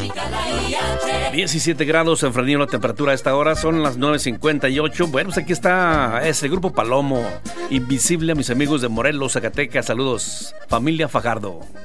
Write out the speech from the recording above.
17 grados en Fresnillo la temperatura a esta hora, son las 9:58. Bueno, pues aquí está ese grupo Palomo, Invisible, a mis amigos de Morelos, Zacatecas. Saludos, familia Fajardo.